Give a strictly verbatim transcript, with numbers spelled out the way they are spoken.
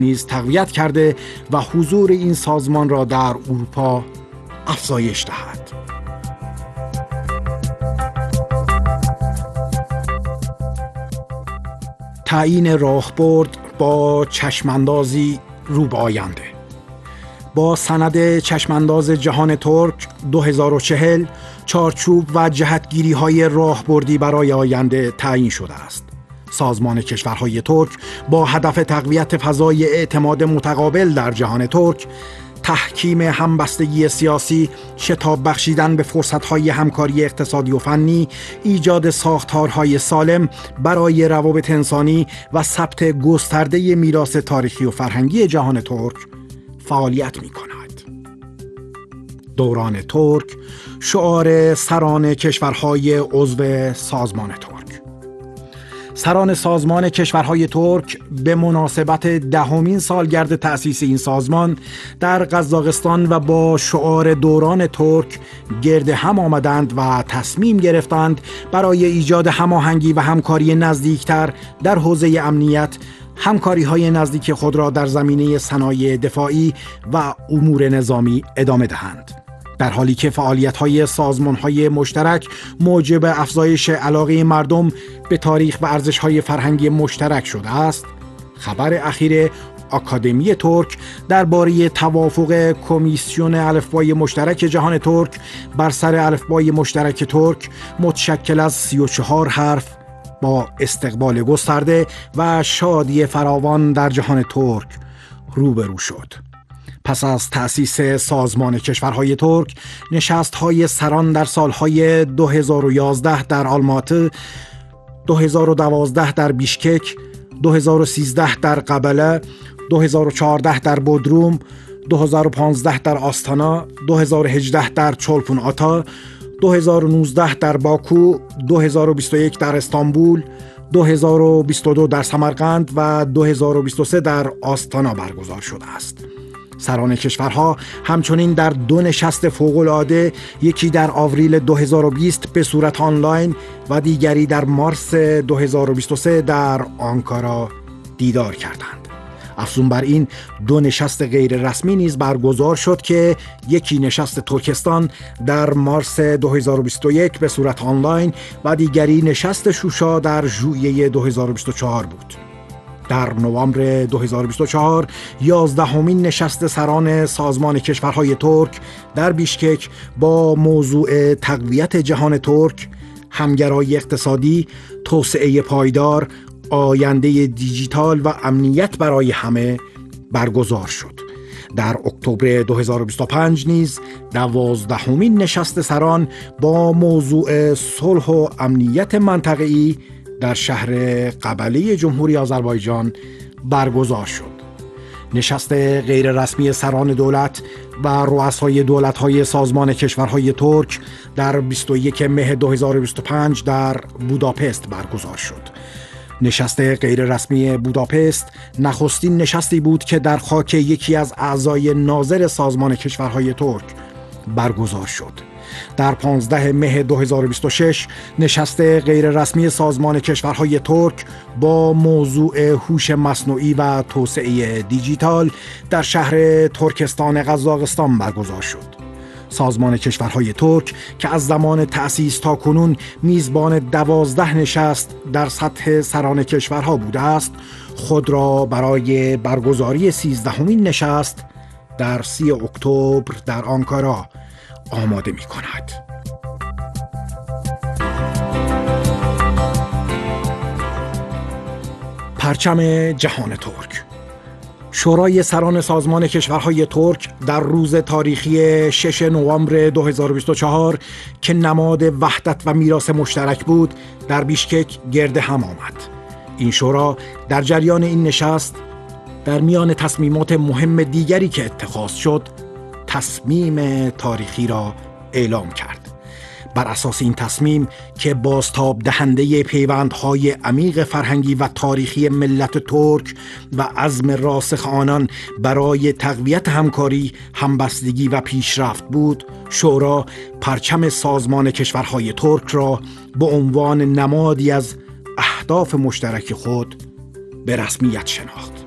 نیز تقویت کرده و حضور این سازمان را در اروپا افزایش دهد. تعیین راهبرد با چشماندازی رو به آینده. با سند چشمانداز جهان ترک دو هزار و چهل چارچوب و جهتگیری های راهبردی برای آینده تعیین شده است. سازمان کشورهای ترک با هدف تقویت فضای اعتماد متقابل در جهان ترک، تحکیم همبستگی سیاسی، شتاب بخشیدن به فرصت‌های همکاری اقتصادی و فنی، ایجاد ساختارهای سالم برای روابط انسانی و ثبت گسترده میراث تاریخی و فرهنگی جهان ترک فعالیت می‌کند. دوران ترک، شعار سران کشورهای عضو سازمان ترک. سران سازمان کشورهای ترک به مناسبت دهمین سالگرد تأسیس این سازمان در قزاقستان و با شعار دوران ترک گرد هم آمدند و تصمیم گرفتند برای ایجاد هماهنگی و همکاری نزدیکتر در حوزه امنیت، همکاری‌های نزدیک خود را در زمینه صنایع دفاعی و امور نظامی ادامه دهند. در حالی که فعالیت‌های سازمان‌های مشترک موجب افزایش علاقه مردم به تاریخ و ارزش‌های فرهنگی مشترک شده است، خبر اخیر آکادمی ترک درباره توافق کمیسیون الفبای مشترک جهان ترک بر سر الفبای مشترک ترک متشکل از سی و چهار حرف با استقبال گسترده و شادی فراوان در جهان ترک روبرو شد. پس از تأسیس سازمان کشورهای ترک، نشست‌های سران در سالهای دو هزار و یازده در آلماتی، دو هزار و دوازده در بیشکک، دو هزار و سیزده در قبله، دو هزار و چهارده در بودروم، دو هزار و پانزده در آستانا، دو هزار و هجده در چولپون آتا، دو هزار و نوزده در باکو، دو هزار و بیست و یک در استانبول، دو هزار و بیست و دو در سمرقند و دو هزار و بیست و سه در آستانا برگزار شده است. سران کشورها همچنین در دو نشست فوق‌العاده، یکی در آوریل دو هزار و بیست به صورت آنلاین و دیگری در مارس دو هزار و بیست و سه در آنکارا دیدار کردند. افزون بر این دو نشست غیر رسمی نیز برگزار شد که یکی نشست ترکستان در مارس دو هزار و بیست و یک به صورت آنلاین و دیگری نشست شوشا در ژوئیه دو هزار و بیست و چهار بود. در نوامبر دو هزار و بیست و چهار یازدهمین نشست سران سازمان کشورهای ترک در بیشکک با موضوع تقویت جهان ترک، همگرایی اقتصادی، توسعه پایدار، آینده دیجیتال و امنیت برای همه برگزار شد. در اکتبر دو هزار و بیست و پنج نیز دوازدهمین نشست سران با موضوع صلح و امنیت منطقه‌ای در شهر قبله جمهوری آذربایجان برگزار شد. نشست غیر رسمی سران دولت و رؤسای دولت‌های سازمان کشورهای ترک در بیست و یکم مه دو هزار و بیست و پنج در بوداپست برگزار شد. نشست غیر رسمی بوداپست نخستین نشستی بود که در خاک یکی از اعضای ناظر سازمان کشورهای ترک برگزار شد. در پانزدهم مه دو هزار و بیست و شش نشست غیر رسمی سازمان کشورهای ترک با موضوع هوش مصنوعی و توسعه دیجیتال در شهر ترکستان قزاقستان برگزار شد. سازمان کشورهای ترک که از زمان تأسیس تا کنون میزبان دوازده نشست در سطح سران کشورها بوده است، خود را برای برگزاری سیزدهمین نشست در سی اکتبر در آنکارا آماده می کند. پرچم جهان ترک. شورای سران سازمان کشورهای ترک در روز تاریخی ششم نوامبر دو هزار و بیست و چهار که نماد وحدت و میراث مشترک بود در بیشکک گرد هم آمد. این شورا در جریان این نشست در میان تصمیمات مهم دیگری که اتخاذ شد، تصمیم تاریخی را اعلام کرد. بر اساس این تصمیم که بازتاب دهنده پیوندهای عمیق فرهنگی و تاریخی ملت ترک و عزم راسخ آنان برای تقویت همکاری، همبستگی و پیشرفت بود، شورا پرچم سازمان کشورهای ترک را به عنوان نمادی از اهداف مشترک خود به رسمیت شناخت.